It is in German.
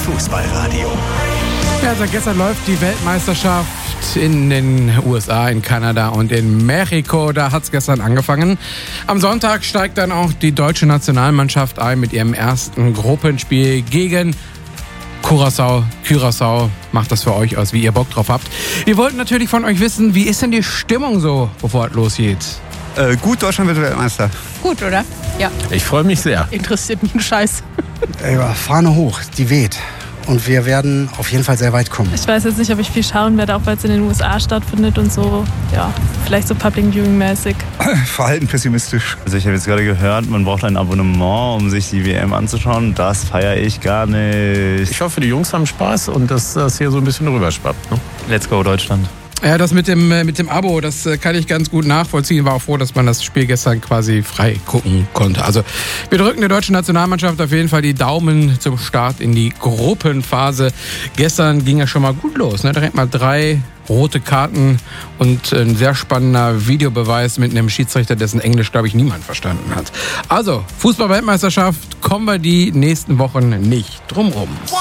Fußballradio. Ja, seit gestern läuft die Weltmeisterschaft in den USA, in Kanada und in Mexiko. Da hat es gestern angefangen. Am Sonntag steigt dann auch die deutsche Nationalmannschaft ein mit ihrem ersten Gruppenspiel gegen Curaçao. Curaçao macht das für euch aus, wie ihr Bock drauf habt. Wir wollten natürlich von euch wissen, wie ist denn die Stimmung so, bevor es losgeht? Gut, Deutschland wird Weltmeister. Gut, oder? Ja. Ich freue mich sehr. Interessiert mich ein Scheiß. Fahne hoch, die weht. Und wir werden auf jeden Fall sehr weit kommen. Ich weiß jetzt nicht, ob ich viel schauen werde, auch weil es in den USA stattfindet und so. Ja, vielleicht so Public Viewing-mäßig. Verhalten pessimistisch. Also ich habe jetzt gerade gehört, man braucht ein Abonnement, um sich die WM anzuschauen. Das feiere ich gar nicht. Ich hoffe, die Jungs haben Spaß und dass das hier so ein bisschen rüberschwappt. Ne? Let's go Deutschland. Ja, das mit dem Abo, das kann ich ganz gut nachvollziehen. War auch froh, dass man das Spiel gestern quasi frei gucken konnte. Also wir drücken der deutschen Nationalmannschaft auf jeden Fall die Daumen zum Start in die Gruppenphase. Gestern ging ja schon mal gut los, ne? Direkt mal 3 rote Karten und ein sehr spannender Videobeweis mit einem Schiedsrichter, dessen Englisch, glaube ich, niemand verstanden hat. Also, Fußball-Weltmeisterschaft, kommen wir die nächsten Wochen nicht drum rum.